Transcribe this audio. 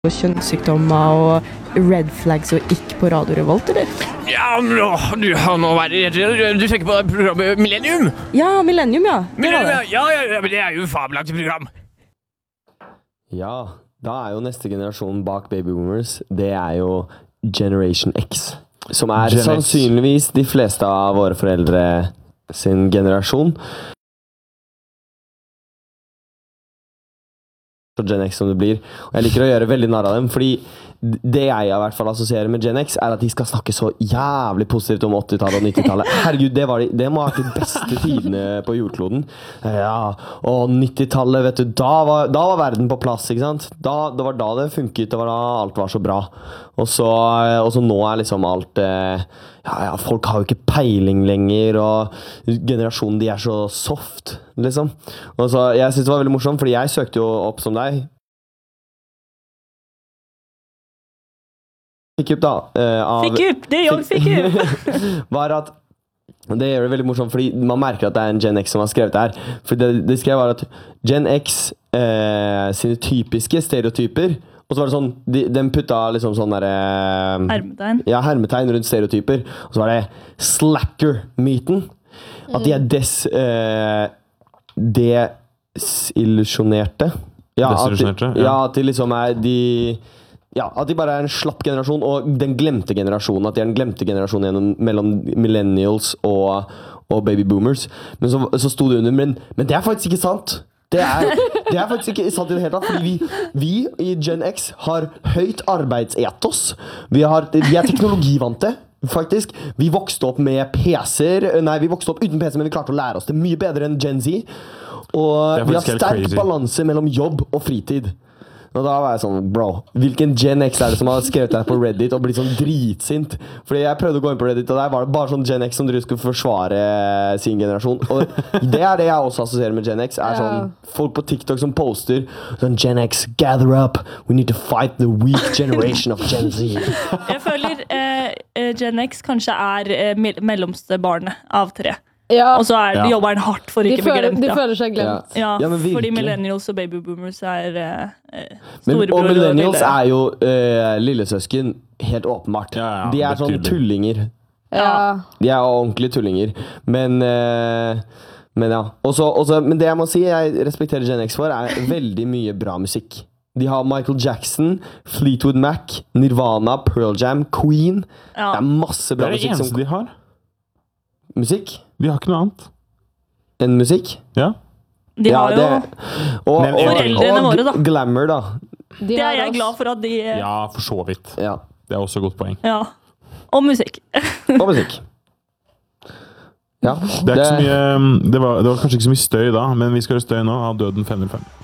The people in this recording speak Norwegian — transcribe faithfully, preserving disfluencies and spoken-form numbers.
kjønnssykdommer og red flags og ikke på Radio Revolt, eller? Ja, men åh, du har nå vært du tenker på programmet Millennium? Ja, Millennium, ja. Det var Millennium, det. ja, ja, ja, men det er jo et fabelaktig program. Ja, da er jo neste generasjon bak Baby Boomers, det er jo Generation X, som er Gen X. sannsynligvis de fleste av våre foreldre sin generasjon. Så Gen X som det blir. Og jeg liker å gjøre veldig narr av dem, fordi det jeg i hvert fall assosierer med Gen X er at de skal snakke så jævlig positivt om åttitallet og nittitallet. Herregud, det, var de, det må ha vært de beste tidene på jordkloden. Ja, og nittitallet, vet du, da var, da var verden på plass, ikke sant? Da, det var da det funket, det var da alt var så bra. Og så, og så nå er liksom alt eh, ja, ja, folk har jo ikke peiling lenger, og generasjonen de er så soft, liksom. Og så, jeg synes det var veldig morsomt, fordi jeg søkte jo opp som deg. Fikk opp da uh, av, Fikk opp, det er jo fikk opp. var at det gjør det veldig morsomt, fordi man merker at det er en Gen X som har skrevet det her. For det de skrev var at Gen X uh, sine typiske stereotyper, og så var det sånn, de, de putta liksom sånn der uh, Hermetegn. Ja, hermetegn rundt stereotyper. Og så var det slacker-myten. At de er des uh, desillusjonerte. Ja, Desillusjonerte, at de, ja. ja, at de liksom er de Ja, at de bare er en slapp generasjon, og den glemte generasjonen, at de er den glemte generasjonen gjennom, mellom millennials og, og baby boomers. Men så, så sto det under, men, men det er faktisk ikke sant. Det er, det er faktisk ikke sant i det hele tatt, fordi vi, vi i Gen X har høyt arbeidsetos. Vi, har, vi er teknologivante, faktisk. Vi vokste opp med P C-er, nei, vi vokste opp uten P C, men vi klarte å lære oss det mye bedre enn Gen Z. Og vi har helt sterk crazy. balanse mellom jobb og fritid. Og da var jeg sånn, bro, hvilken Gen X er det som har skrevet deg på Reddit og blitt sånn dritsint? Fordi jeg prøvde å gå inn på Reddit, og der var det bare sånn Gen X som dere skulle forsvare sin generasjon. Og det er det jeg også assosierer med Gen X, er sånn folk på TikTok som poster sånn Gen X, gather up, we need to fight the weak generation of Gen Z. Jeg føler eh, Gen X kanskje er eh, me- mellomste barnet av tre. Ja, Og så er, Ja. jobber han hardt for de, ikke å bli føler, glemt. de Ja. føler seg glemt. Ja, Ja, men fordi virkelig. millennials og baby boomers er eh, eh, Men, storebror og millennials lille. er jo uh, lillesøsken, helt åpenbart. Ja, ja, De det er er sånn tydelig. tullinger. Ja. De er ordentlige tullinger. Men, eh, men ja. Også, også, men det jeg må si, jeg respekterer Gen X for, er veldig mye bra musikk. De har Michael Jackson, Fleetwood Mac, Nirvana, Pearl Jam, Queen. Ja. Det er masse Det bra er det musikk. eneste Som, de har. musikk? De har ikke noe annet. En musikk? Ja. De har jo det, og, Men og, foreldrene og våre, da. glamour, da. De Det har er jeg oss. glad for at de eh, Ja, for så vidt. Ja. Det er også et godt poeng. Ja. Og musikk. Og musikk. Ja, Det, er ikke så mye, det, var, det var kanskje ikke så mye støy da, men vi skal høre støy nå av Døden fem null fem.